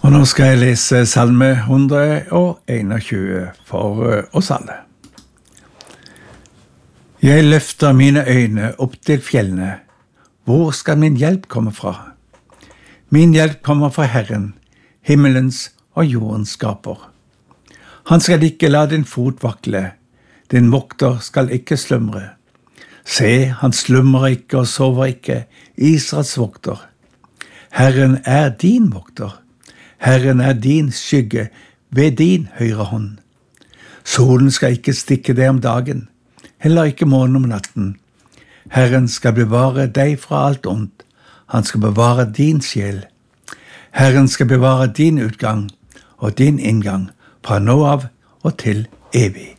Og nå skal jeg lese salme 121 for oss alle. Jeg løfter mine øyne opp til fjellene. Hvor skal min hjelp komme fra? Min hjelp kommer fra Herren, himmelens og jordens skaper. Han skal ikke la din fot vakle, din vokter skal ikke slumre. Se, han slumrer ikke og sover ikke, Israels vokter. Herren er din vokter. Herren er din skygge ved din høyre hånd. Solen skal ikke stikke deg om dagen, heller ikke månen om natten. Herren skal bevare deg fra alt ondt. Han skal bevare din sjel. Herren skal bevare din utgang og din inngang fra nå av og til evig.